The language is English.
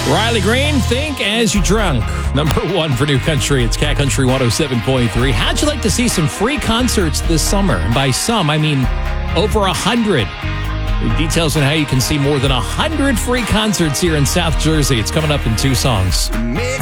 Riley Green, Think As You Drunk. Number one for New Country. It's Cat Country 107.3. How'd you like to see some free concerts this summer? And by some, I mean over 100. Details on how you can see more than 100 free concerts here in South Jersey. It's coming up in two songs.